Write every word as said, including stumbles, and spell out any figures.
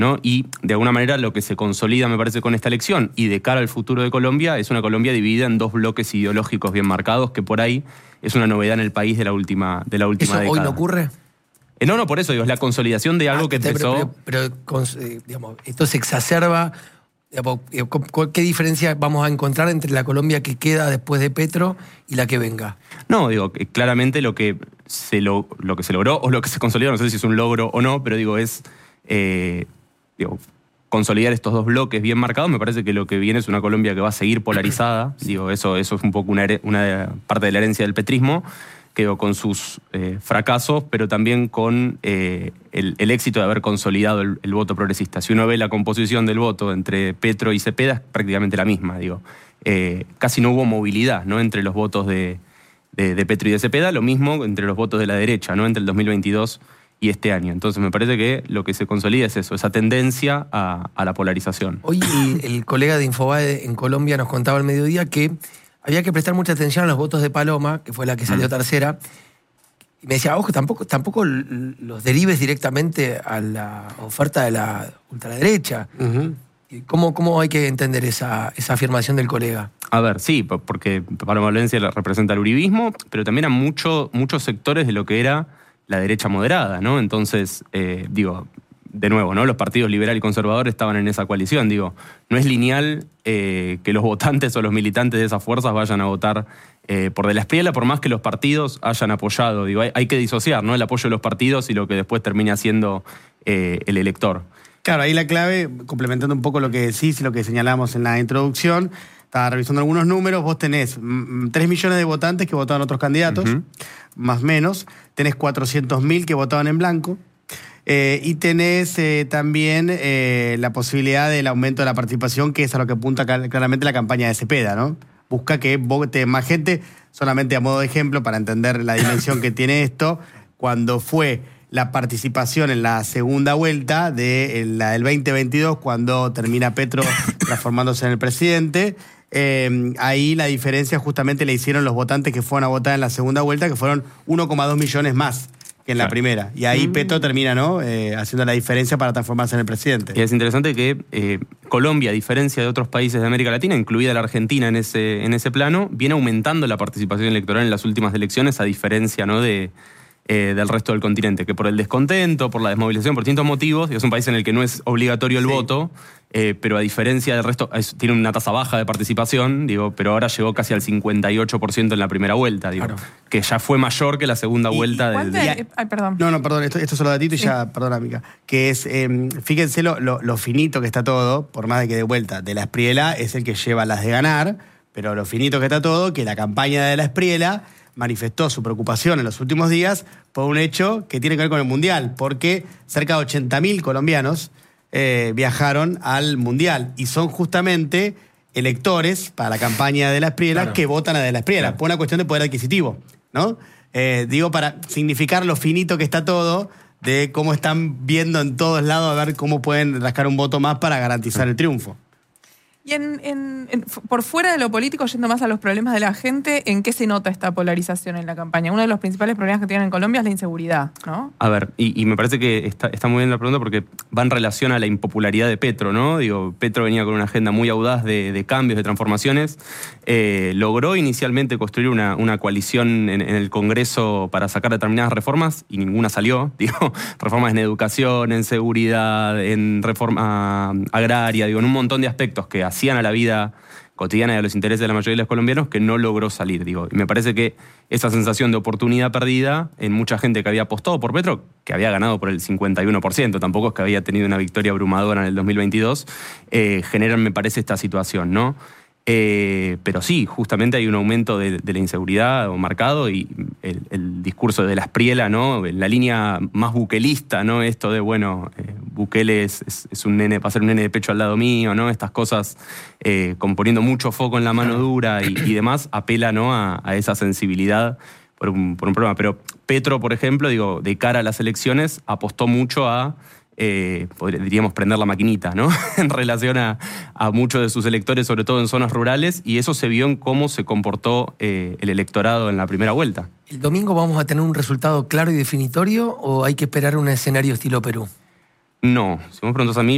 ¿no? Y de alguna manera lo que se consolida, me parece, con esta elección y de cara al futuro de Colombia es una Colombia dividida en dos bloques ideológicos bien marcados, que por ahí es una novedad en el país de la última, de la última ¿Eso década. hoy no ocurre? Eh, no, no, por eso digo, es la consolidación de algo Ah, que pero, empezó... Pero, pero, con, eh, digamos, esto se exacerba. Digamos, ¿qué diferencia vamos a encontrar entre la Colombia que queda después de Petro y la que venga? No, digo, que claramente lo que, se lo, lo que se logró o lo que se consolidó, no sé si es un logro o no, pero digo, es eh, digo, consolidar estos dos bloques bien marcados. Me parece que lo que viene es una Colombia que va a seguir polarizada. Digo, eso, eso es un poco una, una parte de la herencia del petrismo, que digo, con sus eh, fracasos, pero también con eh, el, el éxito de haber consolidado el, el voto progresista. Si uno ve la composición del voto entre Petro y Cepeda, es prácticamente la misma, digo. Eh, casi no hubo movilidad, ¿no?, entre los votos de, de, de Petro y de Cepeda, lo mismo entre los votos de la derecha, ¿no?, entre el dos mil veintidós y este año. Entonces me parece que lo que se consolida es eso, esa tendencia a, a la polarización. Hoy el, el colega de Infobae en Colombia nos contaba al mediodía que había que prestar mucha atención a los votos de Paloma, que fue la que salió mm. tercera. Y me decía, ojo, tampoco, tampoco los derives directamente a la oferta de la ultraderecha. Uh-huh. ¿Cómo, ¿Cómo hay que entender esa, esa afirmación del colega? A ver, sí, porque Paloma Valencia representa el uribismo, pero también a mucho, muchos sectores de lo que era la derecha moderada, ¿no? Entonces, eh, digo, de nuevo, ¿no?, los partidos liberal y conservador estaban en esa coalición. Digo, no es lineal eh, que los votantes o los militantes de esas fuerzas vayan a votar eh, por De la Espriella, por más que los partidos hayan apoyado. Digo, hay, hay que disociar, ¿no?, el apoyo de los partidos y lo que después termina siendo eh, el elector. Claro, ahí la clave, complementando un poco lo que decís y lo que señalamos en la introducción, estaba revisando algunos números, vos tenés tres millones de votantes que votaban otros candidatos, uh-huh. más o menos, tenés cuatrocientos mil que votaban en blanco, Eh, y tenés eh, también eh, la posibilidad del aumento de la participación, que es a lo que apunta claramente la campaña de Cepeda, ¿no? Busca que vote más gente. Solamente a modo de ejemplo, para entender la dimensión que tiene esto, cuando fue la participación en la segunda vuelta de la del veinte veintidós, cuando termina Petro transformándose en el presidente, eh, ahí la diferencia justamente le hicieron los votantes que fueron a votar en la segunda vuelta, que fueron uno coma dos millones más que en la claro. primera. Y ahí mm. Petro termina, ¿no?, eh, haciendo la diferencia para transformarse en el presidente. Y es interesante que eh, Colombia, a diferencia de otros países de América Latina, incluida la Argentina en ese, en ese plano, viene aumentando la participación electoral en las últimas elecciones, a diferencia, ¿no?, de, eh, del resto del continente, que por el descontento, por la desmovilización, por distintos motivos, es un país en el que no es obligatorio el sí. voto, eh, pero a diferencia del resto, es, tiene una tasa baja de participación, digo, pero ahora llegó casi al cincuenta y ocho por ciento en la primera vuelta, digo, claro. que ya fue mayor que la segunda ¿Y, vuelta. ¿y del, del... Ay, perdón. No, no, perdón, esto, esto es solo datito y sí. ya, perdón, amiga, que es, eh, fíjense lo, lo, lo finito que está todo, por más de que de vuelta, De la Espriella es el que lleva las de ganar, pero lo finito que está todo, que la campaña de De la Espriella manifestó su preocupación en los últimos días por un hecho que tiene que ver con el Mundial, porque cerca de ochenta mil colombianos eh, viajaron al Mundial y son justamente electores para la campaña de De la Espriella claro. que votan a De la Espriella, claro. por una cuestión de poder adquisitivo, ¿no? Eh, digo, para significar lo finito que está todo, de cómo están viendo en todos lados a ver cómo pueden rascar un voto más para garantizar el triunfo. Y en, en, en, por fuera de lo político, yendo más a los problemas de la gente, ¿en qué se nota esta polarización en la campaña? Uno de los principales problemas que tienen en Colombia es la inseguridad, ¿no? A ver, y, y me parece que está, está muy bien la pregunta porque va en relación a la impopularidad de Petro, ¿no? Digo, Petro venía con una agenda muy audaz de, de cambios, de transformaciones. Eh, logró inicialmente construir una, una coalición en, en el Congreso para sacar determinadas reformas y ninguna salió. Digo, reformas en educación, en seguridad, en reforma agraria, digo, en un montón de aspectos que hacían a la vida cotidiana y a los intereses de la mayoría de los colombianos que no logró salir, digo. Y me parece que esa sensación de oportunidad perdida en mucha gente que había apostado por Petro, que había ganado por el cincuenta y uno por ciento, tampoco es que había tenido una victoria abrumadora en el dos mil veintidós, eh, generan, me parece, esta situación, ¿no? Eh, pero sí, justamente hay un aumento de, de la inseguridad marcado y el, el discurso de De la Espriella, ¿no? La línea más buquelista, ¿no? Esto de, bueno, eh, Bukele es, es, es un nene, va a ser un nene de pecho al lado mío, ¿no? Estas cosas eh, con poniendo mucho foco en la mano dura y, y demás, apela, ¿no?, a, a esa sensibilidad por un, por un problema. Pero Petro, por ejemplo, digo, de cara a las elecciones, apostó mucho a Eh, diríamos prender la maquinita, ¿no? en relación a, a muchos de sus electores, sobre todo en zonas rurales, y eso se vio en cómo se comportó eh, el electorado en la primera vuelta. ¿El domingo vamos a tener un resultado claro y definitorio o hay que esperar un escenario estilo Perú? No, si vos preguntás a mí,